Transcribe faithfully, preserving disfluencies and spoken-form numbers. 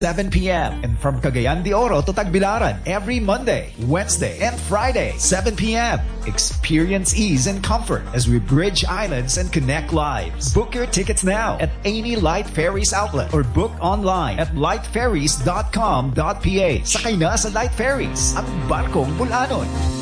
seven p.m. and from Cagayan de Oro to Tagbilaran every Monday, Wednesday, and Friday, seven p.m. Experience ease and comfort as we bridge islands and connect lives. Book your tickets now at any Light Ferries outlet or book online at light ferries dot com dot p h. Sakay na sa Light Ferries, ang barkong Bulanon.